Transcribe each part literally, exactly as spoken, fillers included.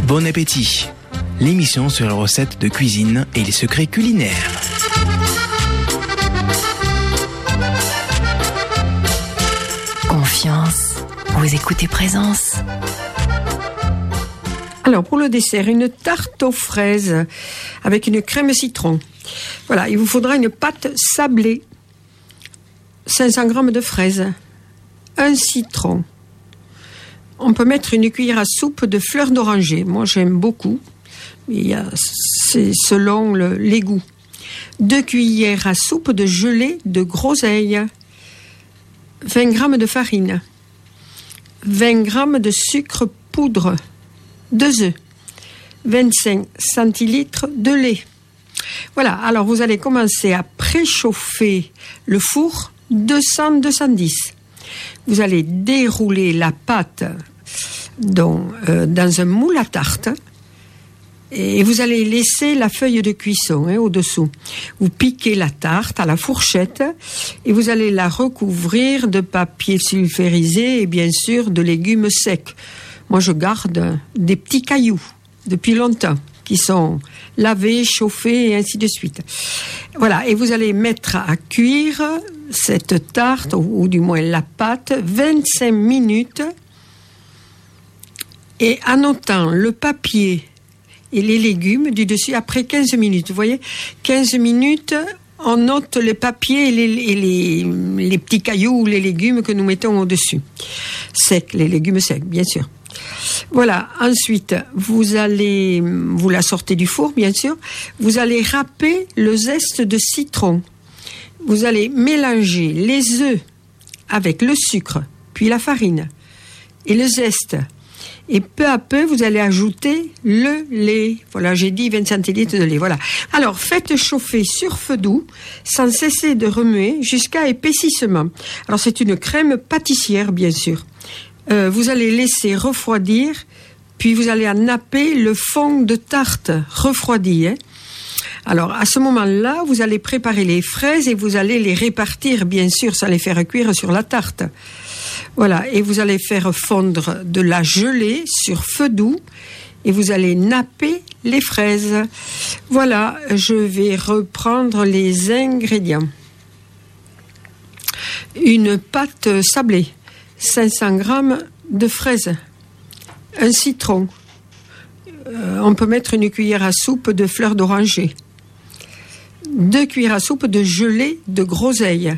Bon appétit, l'émission sur les recettes de cuisine et les secrets culinaires. Confiance, vous écoutez Présence. Alors pour le dessert, une tarte aux fraises avec une crème citron. Voilà, il vous faudra une pâte sablée, cinq cents grammes de fraises, un citron. On peut mettre une cuillère à soupe de fleurs d'oranger. Moi j'aime beaucoup, il y a, c'est selon le, les goûts. Deux cuillères à soupe de gelée de groseille, vingt grammes de farine, vingt grammes de sucre poudre, deux œufs, vingt-cinq centilitres de lait. Voilà, alors vous allez commencer à préchauffer le four deux cents à deux cent dix. Vous allez dérouler la pâte dans, euh, dans un moule à tarte et vous allez laisser la feuille de cuisson hein, au-dessous. Vous piquez la tarte à la fourchette et vous allez la recouvrir de papier sulfurisé et bien sûr de légumes secs. Moi, je garde des petits cailloux depuis longtemps qui sont lavés, chauffés et ainsi de suite. Voilà, et vous allez mettre à cuire cette tarte, ou, ou du moins la pâte, vingt-cinq minutes. Et en ôtant le papier et les légumes du dessus après quinze minutes. Vous voyez, quinze minutes, on ôte les papiers et les, et les, les petits cailloux ou les légumes que nous mettons au-dessus. Secs, les légumes secs, bien sûr. Voilà, ensuite, vous allez, vous la sortez du four, bien sûr, vous allez râper le zeste de citron. Vous allez mélanger les œufs avec le sucre, puis la farine et le zeste. Et peu à peu, vous allez ajouter le lait. Voilà, j'ai dit vingt centilitres de lait, voilà. Alors, faites chauffer sur feu doux, sans cesser de remuer, jusqu'à épaississement. Alors, c'est une crème pâtissière, bien sûr. Euh, vous allez laisser refroidir, puis vous allez en napper le fond de tarte refroidi. Hein. Alors, à ce moment-là, vous allez préparer les fraises et vous allez les répartir, bien sûr, sans les faire cuire sur la tarte. Voilà, et vous allez faire fondre de la gelée sur feu doux et vous allez napper les fraises. Voilà, je vais reprendre les ingrédients. Une pâte sablée. cinq cents grammes de fraises, un citron, euh, on peut mettre une cuillère à soupe de fleurs d'oranger, deux cuillères à soupe de gelée de groseille,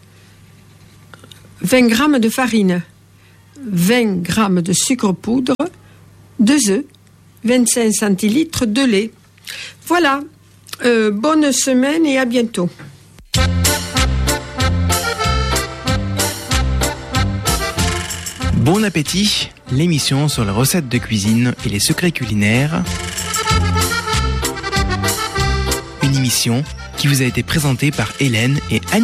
vingt grammes de farine, vingt grammes de sucre poudre, deux œufs, vingt-cinq centilitres de lait. Voilà, euh, bonne semaine et à bientôt. Bon appétit, l'émission sur les recettes de cuisine et les secrets culinaires. Une émission qui vous a été présentée par Hélène et Annie.